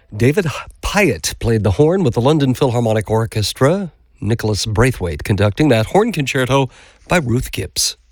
David Pyatt played the horn with the London Philharmonic Orchestra. Nicholas Braithwaite conducting that horn concerto by Ruth Gibbs.